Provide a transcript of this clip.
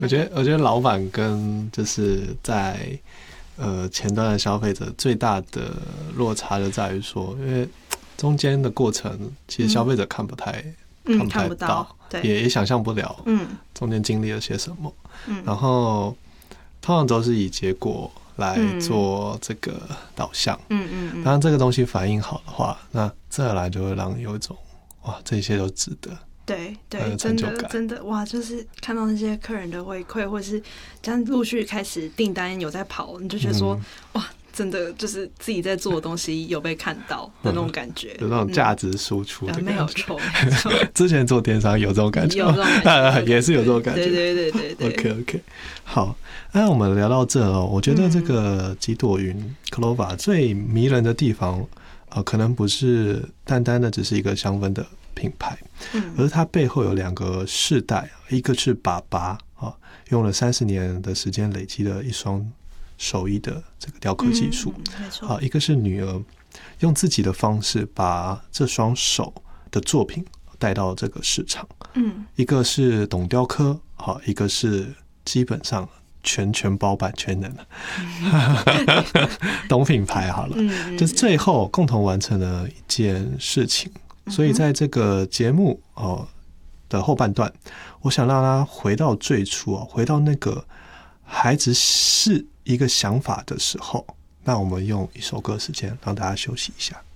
我觉得老板跟就是在前端的消费者最大的落差就在于说，因为中间的过程其实消费者看不太到， 对， 也想象不了中间经历了些什么，然后通常都是以结果来做这个导向，当然这个东西反应好的话，那再来就会让你有一种哇，这些都值得。 对，真的哇，就是看到那些客人的回馈，或是这样陆续开始订单有在跑，你就觉得说哇，真的就是自己在做的东西有被看到的那种感觉， 有那种价值输出的感觉。 没有错。 之前做电商有这种感觉，有这种感觉也是有这种感觉。 对。 OK， 好，那我们聊到这哦，我觉得这个极朵云 Clova 最迷人的地方，可能不是单单的只是一个香氛的品牌，而是它背后有2个世代，一个是爸爸用了30年的时间累积了一双手艺的这个雕刻技术，一个是女儿用自己的方式把这双手的作品带到这个市场，一个是懂雕刻，一个是基本上全包版全能的懂品牌好了，就是最后共同完成了一件事情。所以在这个节目的后半段，我想让他回到最初，回到那个孩子是一个想法的时候。那我们用一首歌时间让大家休息一下。